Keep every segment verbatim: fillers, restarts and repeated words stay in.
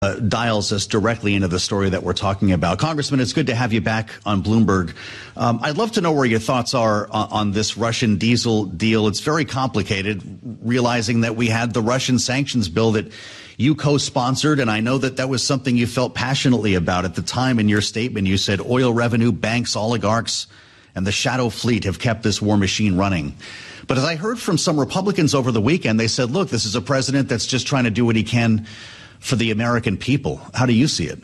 Uh, dials us directly into the story that we're talking about. Congressman, it's good to have you back on Bloomberg. Um, I'd love to know where your thoughts are on, on this Russian diesel deal. It's very complicated, realizing that we had the Russian sanctions bill that you co-sponsored, and I know that that was something you felt passionately about at the time. In your statement, you said oil revenue, banks, oligarchs, and the shadow fleet have kept this war machine running. But as I heard from some Republicans over the weekend, they said, look, this is a president that's just trying to do what he can for the American people. How do you see it?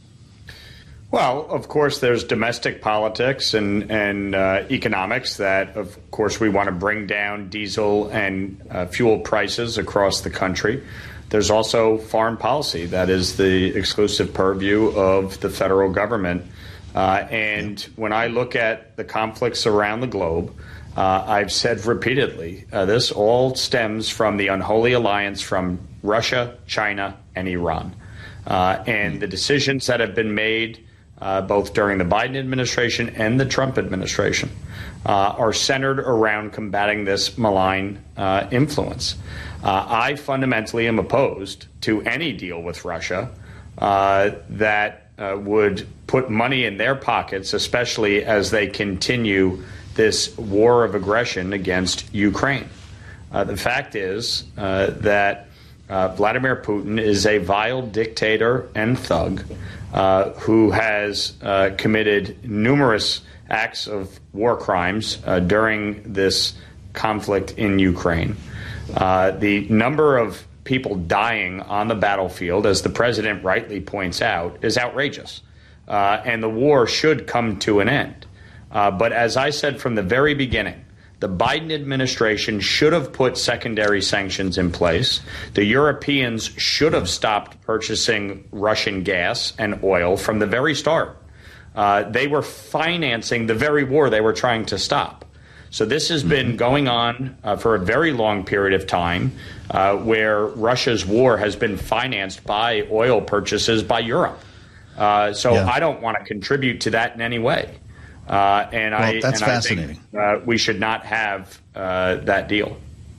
Well, of course, there's domestic politics and, and uh, economics that, of course, we want to bring down diesel and uh, fuel prices across the country. There's also foreign policy that is the exclusive purview of the federal government. Uh, and when I look at the conflicts around the globe, uh, I've said repeatedly, uh, this all stems from the unholy alliance from Russia, China, and Iran. Uh, and the decisions that have been made uh, both during the Biden administration and the Trump administration uh, are centered around combating this malign uh, influence. Uh, I fundamentally am opposed to any deal with Russia uh, that uh, would put money in their pockets, especially as they continue this war of aggression against Ukraine. Uh, the fact is uh, that Uh, Vladimir Putin is a vile dictator and thug uh, who has uh, committed numerous acts of war crimes uh, during this conflict in Ukraine. Uh, the number of people dying on the battlefield, as the president rightly points out, is outrageous. Uh, and the war should come to an end. Uh, but as I said from the very beginning, the Biden administration should have put secondary sanctions in place. The Europeans should have stopped purchasing Russian gas and oil from the very start. Uh, they were financing the very war they were trying to stop. So this has been going on uh, for a very long period of time, uh, where Russia's war has been financed by oil purchases by Europe. Uh, so yeah. I don't want to contribute to that in any way. Uh, and well, I, that's and fascinating. I think uh, we should not have uh, that deal.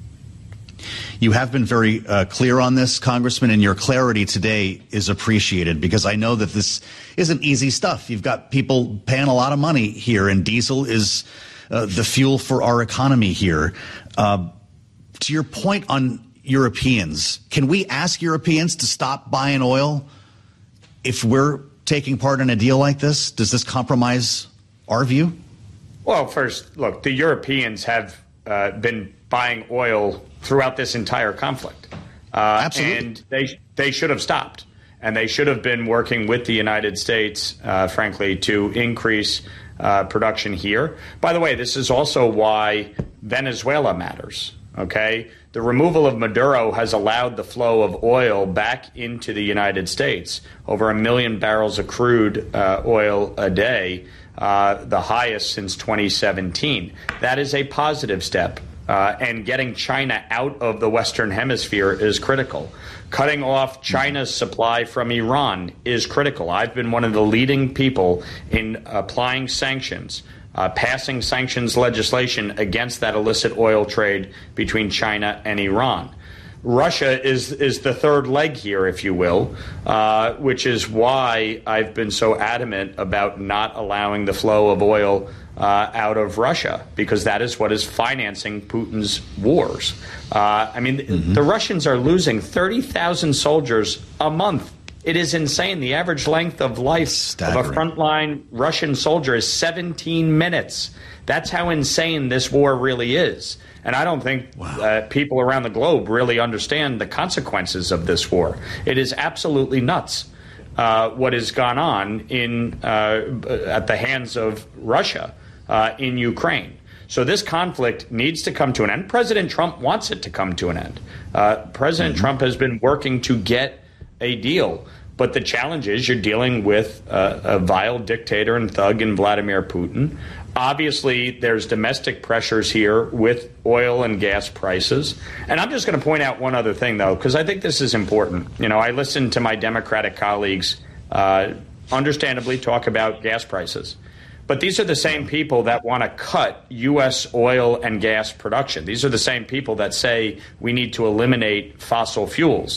You have been very uh, clear on this, Congressman, and your clarity today is appreciated because I know that this isn't easy stuff. You've got people paying a lot of money here, and diesel is uh, the fuel for our economy here. Uh, to your point on Europeans, can we ask Europeans to stop buying oil if we're taking part in a deal like this? Does this compromise our view? Well, first, look, the Europeans have uh, been buying oil throughout this entire conflict. Uh, Absolutely. And they they should have stopped. And they should have been working with the United States, uh, frankly, to increase uh, production here. By the way, this is also why Venezuela matters. OK, the removal of Maduro has allowed the flow of oil back into the United States, over a million barrels of crude uh, oil a day. Uh, the highest since twenty seventeen. That is a positive step. Uh, and getting China out of the Western Hemisphere is critical. Cutting off China's supply from Iran is critical. I've been one of the leading people in applying sanctions, uh, passing sanctions legislation against that illicit oil trade between China and Iran. Russia is is the third leg here, if you will, uh, which is why I've been so adamant about not allowing the flow of oil uh, out of Russia, because that is what is financing Putin's wars. Uh, I mean, mm-hmm. the Russians are losing thirty thousand soldiers a month. It is insane. The average length of life Staggering. of a frontline Russian soldier is seventeen minutes. That's how insane this war really is. And I don't think wow. uh, people around the globe really understand the consequences of this war. It is absolutely nuts uh, what has gone on in uh, at the hands of Russia uh, in Ukraine. So this conflict needs to come to an end. President Trump wants it to come to an end. Uh, President mm-hmm. Trump has been working to get a deal. But the challenge is you're dealing with uh, a vile dictator and thug in Vladimir Putin. Obviously, there's domestic pressures here with oil and gas prices. And I'm just going to point out one other thing, though, because I think this is important. You know, I listen to my Democratic colleagues, uh, understandably, talk about gas prices. But these are the same people that want to cut U S oil and gas production. These are the same people that say we need to eliminate fossil fuels.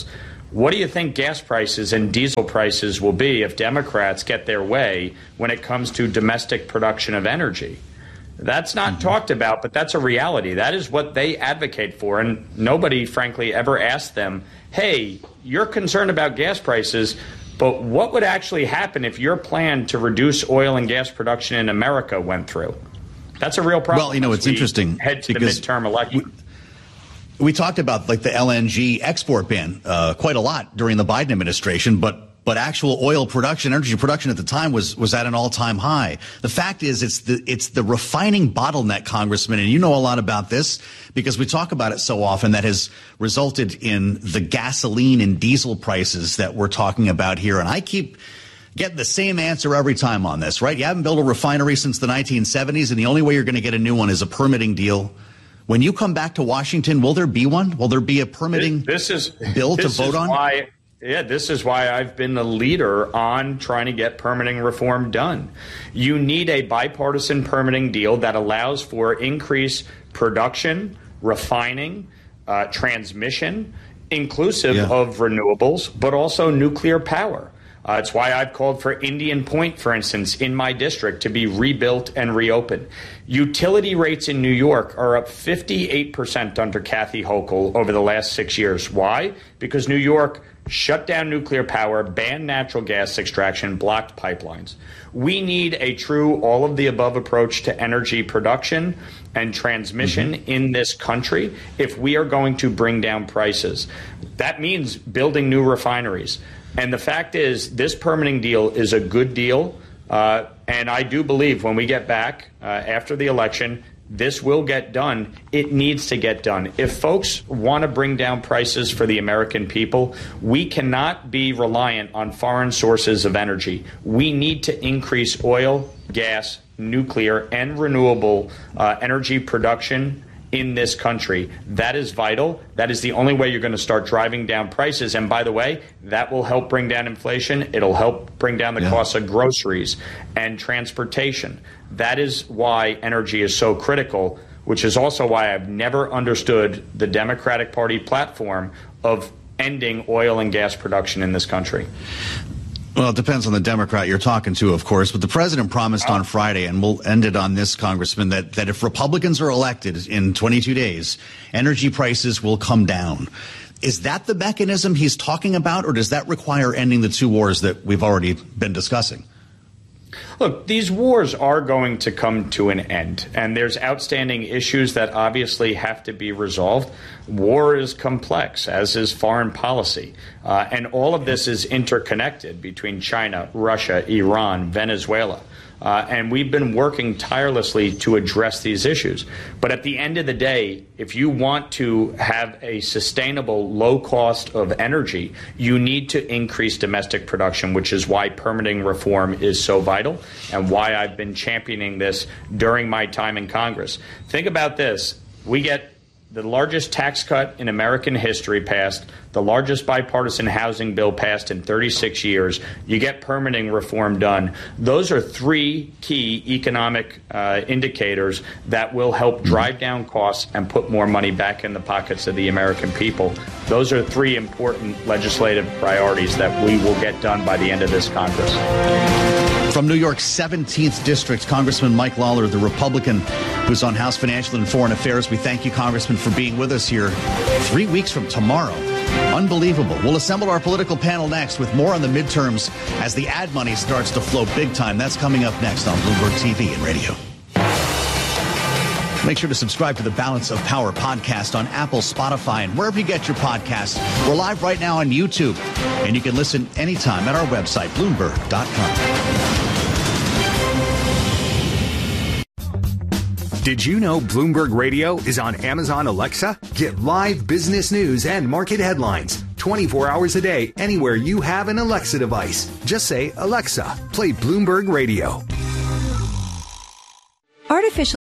What do you think gas prices and diesel prices will be if Democrats get their way when it comes to domestic production of energy? That's not mm-hmm. talked about, but that's a reality. That is what they advocate for. And nobody, frankly, ever asked them, hey, you're concerned about gas prices, but what would actually happen if your plan to reduce oil and gas production in America went through? That's a real problem. Well, you know, it's interesting. Head to the midterm election. We, we talked about like the L N G export ban uh, quite a lot during the Biden administration, but But actual oil production, energy production at the time was was at an all-time high. The fact is, it's the it's the refining bottleneck, Congressman, and you know a lot about this because we talk about it so often, that has resulted in the gasoline and diesel prices that we're talking about here. And I keep getting the same answer every time on this, right? You haven't built a refinery since the nineteen seventies, and the only way you're going to get a new one is a permitting deal. When you come back to Washington, will there be one? Will there be a permitting this, this is, bill this to vote is on? Why- Yeah, this is why I've been the leader on trying to get permitting reform done. You need a bipartisan permitting deal that allows for increased production, refining, uh, transmission, inclusive yeah. of renewables, but also nuclear power. Uh, it's why I've called for Indian Point, for instance, in my district to be rebuilt and reopened. Utility rates in New York are up fifty-eight percent under Kathy Hochul over the last six years. Why? Because New York shut down nuclear power, banned natural gas extraction, blocked pipelines. We need a true all-of-the-above approach to energy production and transmission mm-hmm. in this country if we are going to bring down prices. That means building new refineries. And the fact is, this permitting deal is a good deal. Uh, and I do believe when we get back uh, after the election, this will get done. It needs to get done. If folks want to bring down prices for the American people, we cannot be reliant on foreign sources of energy. We need to increase oil, gas, nuclear, and renewable uh, energy production in this country. That is vital. That is the only way you're going to start driving down prices. And by the way, that will help bring down inflation. It'll help bring down the yeah. cost of groceries and transportation. That is why energy is so critical, which is also why I've never understood the Democratic Party platform of ending oil and gas production in this country. Well, it depends on the Democrat you're talking to, of course, but the president promised on Friday, and we'll end it on this, Congressman, that, that if Republicans are elected in twenty-two days, energy prices will come down. Is that the mechanism he's talking about, or does that require ending the two wars that we've already been discussing? Look, these wars are going to come to an end, and there's outstanding issues that obviously have to be resolved. War is complex, as is foreign policy, uh, and all of this is interconnected between China, Russia, Iran, Venezuela. Uh, and we've been working tirelessly to address these issues. But at the end of the day, if you want to have a sustainable low cost of energy, you need to increase domestic production, which is why permitting reform is so vital and why I've been championing this during my time in Congress. Think about this. We get the largest tax cut in American history passed, the largest bipartisan housing bill passed in thirty-six years. You get permitting reform done. Those are three key economic uh, indicators that will help drive down costs and put more money back in the pockets of the American people. Those are three important legislative priorities that we will get done by the end of this Congress. From New York's seventeenth District, Congressman Mike Lawler, the Republican who's on House Financial and Foreign Affairs. We thank you, Congressman, for being with us here three weeks from tomorrow. Unbelievable. We'll assemble our political panel next with more on the midterms as the ad money starts to flow big time. That's coming up next on Bloomberg T V and radio. Make sure to subscribe to the Balance of Power podcast on Apple, Spotify, and wherever you get your podcasts. We're live right now on YouTube, and you can listen anytime at our website, Bloomberg dot com. Did you know Bloomberg Radio is on Amazon Alexa? Get live business news and market headlines twenty-four hours a day anywhere you have an Alexa device. Just say, Alexa, play Bloomberg Radio. Artificial